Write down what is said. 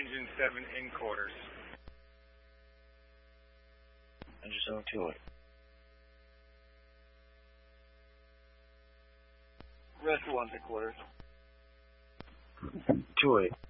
Engine 7 in quarters. Engine 7, 2-8. Rest 1 in quarters. 2-8.